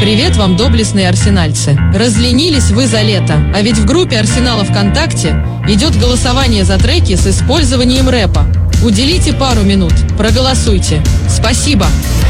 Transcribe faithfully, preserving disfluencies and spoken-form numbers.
Привет вам, доблестные арсенальцы. Разленились вы за лето, а ведь в группе Арсенала ВКонтакте идет голосование за треки с использованием рэпа. Уделите пару минут, проголосуйте. Спасибо.